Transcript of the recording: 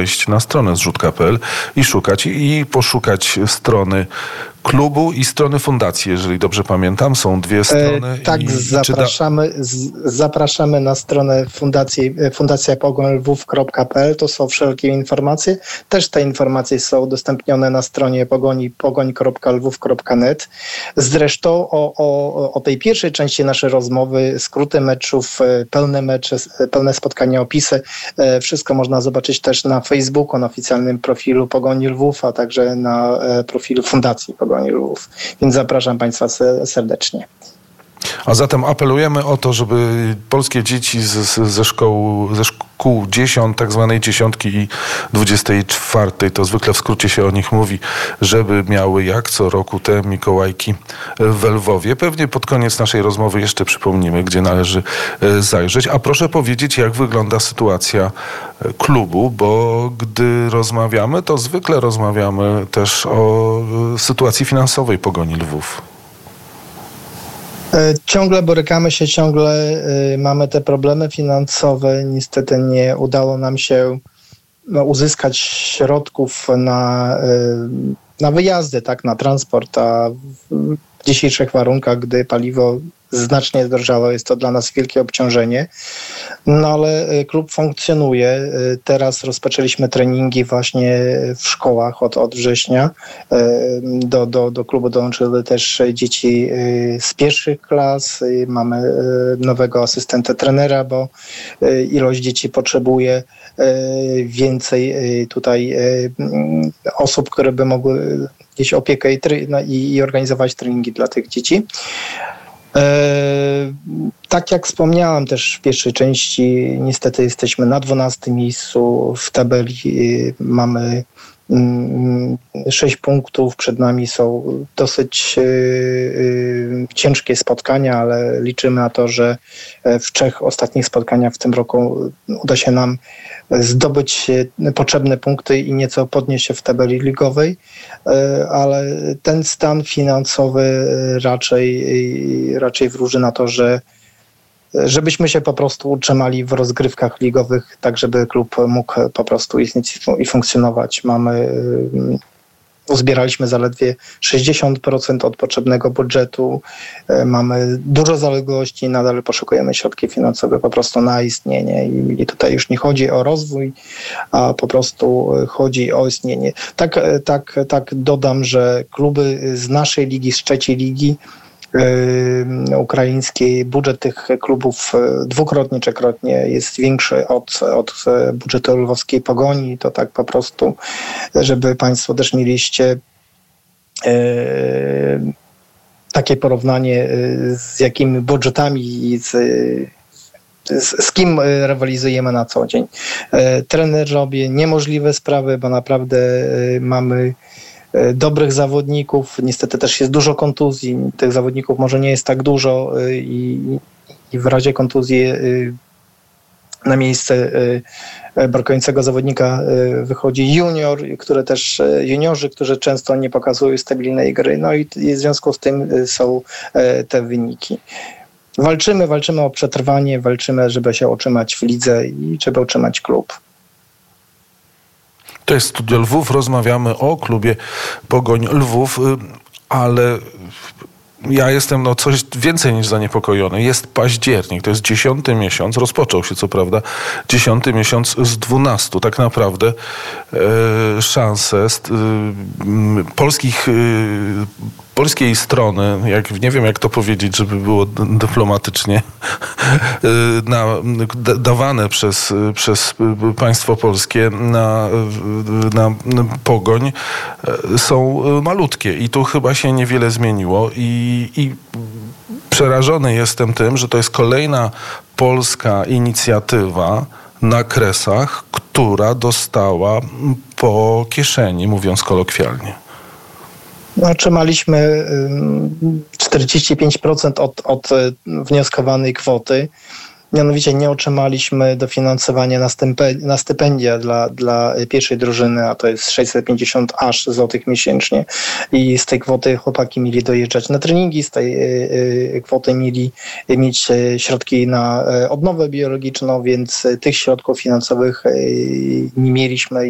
wejść na stronę zrzutka.pl i szukać i poszukać strony klubu i strony fundacji, jeżeli dobrze pamiętam. Są dwie strony. Tak, zapraszamy na stronę fundacjapogońlwów.pl. To są wszelkie informacje. Też te informacje są udostępnione na stronie pogoń.lwów.net. Zresztą o tej pierwszej części naszej rozmowy, skróty meczów, pełne mecze, pełne spotkania, opisy, wszystko można zobaczyć też na Facebooku, na oficjalnym profilu Pogoni Lwów, a także na profilu Fundacji Pogoni Lwów. Więc zapraszam Państwa serdecznie. A zatem apelujemy o to, żeby polskie dzieci ze szkół 10, tak zwanej 10 i 24, to zwykle w skrócie się o nich mówi, żeby miały jak co roku te Mikołajki w Lwowie. Pewnie pod koniec naszej rozmowy jeszcze przypomnimy, gdzie należy zajrzeć. A proszę powiedzieć, jak wygląda sytuacja klubu, bo gdy rozmawiamy, to zwykle rozmawiamy też o sytuacji finansowej Pogoni Lwów. Ciągle borykamy się, ciągle mamy te problemy finansowe. Niestety nie udało nam się uzyskać środków na wyjazdy, tak, na transport, a w dzisiejszych warunkach, gdy paliwo znacznie zdrożało, jest to dla nas wielkie obciążenie. No ale klub funkcjonuje. Teraz rozpoczęliśmy treningi właśnie w szkołach od września. Do klubu dołączyły też dzieci z pierwszych klas. Mamy nowego asystenta trenera, bo ilość dzieci potrzebuje więcej tutaj osób, które by mogły gdzieś opiekę i organizować treningi dla tych dzieci. Tak jak wspomniałem też w pierwszej części, niestety jesteśmy na 12 miejscu w tabeli. Mamy 6 punktów, przed nami są dosyć ciężkie spotkania, ale liczymy na to, że w 3 ostatnich spotkaniach w tym roku uda się nam zdobyć potrzebne punkty i nieco podnieść się w tabeli ligowej, ale ten stan finansowy raczej wróży na to, żebyśmy się po prostu utrzymali w rozgrywkach ligowych, tak żeby klub mógł po prostu istnieć i funkcjonować. Uzbieraliśmy zaledwie 60% od potrzebnego budżetu. Mamy dużo zaległości, nadal poszukujemy środki finansowe po prostu na istnienie i tutaj już nie chodzi o rozwój, a po prostu chodzi o istnienie. Tak dodam, że kluby z naszej ligi, z 3. ligi ukraińskiej, budżet tych klubów dwukrotnie, trzykrotnie jest większy od budżetu lwowskiej Pogoni. To tak po prostu, żeby Państwo też mieliście takie porównanie, z jakimi budżetami i z kim rywalizujemy na co dzień. Trener robi niemożliwe sprawy, bo naprawdę mamy dobrych zawodników. Niestety też jest dużo kontuzji. Tych zawodników może nie jest tak dużo i w razie kontuzji na miejsce brakującego zawodnika wychodzi juniorzy, którzy często nie pokazują stabilnej gry. No i w związku z tym są te wyniki. Walczymy o przetrwanie, walczymy, żeby się utrzymać w lidze i żeby utrzymać klub. To jest Studio Lwów. Rozmawiamy o klubie Pogoń Lwów, ale ja jestem coś więcej niż zaniepokojony. Jest październik, to jest 10. miesiąc. Rozpoczął się co prawda 10. miesiąc z 12. Tak naprawdę szanse polskiej strony, nie wiem jak to powiedzieć, żeby było dyplomatycznie, dawane przez państwo polskie na Pogoń są malutkie i tu chyba się niewiele zmieniło i przerażony jestem tym, że to jest kolejna polska inicjatywa na Kresach, która dostała po kieszeni, mówiąc kolokwialnie. Otrzymaliśmy 45% od wnioskowanej kwoty. Mianowicie nie otrzymaliśmy dofinansowania na stypendia dla pierwszej drużyny, a to jest 650 złotych miesięcznie. I z tej kwoty chłopaki mieli dojeżdżać na treningi, z tej kwoty mieli mieć środki na odnowę biologiczną, więc tych środków finansowych nie mieliśmy.